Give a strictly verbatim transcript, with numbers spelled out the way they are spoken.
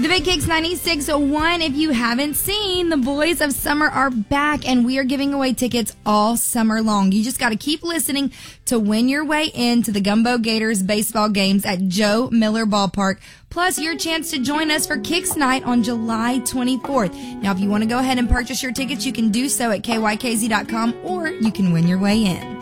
The Big Kicks ninety-six point one. If you haven't seen, the Boys of Summer are back, and we are giving away tickets all summer long. You just got to keep listening to win your way into the Gumbo Gators baseball games at Joe Miller Ballpark, plus your chance to join us for Kicks Night on July twenty-fourth. Now, if you want to go ahead and purchase your tickets, you can do so at K Y K Z dot com, or you can win your way in.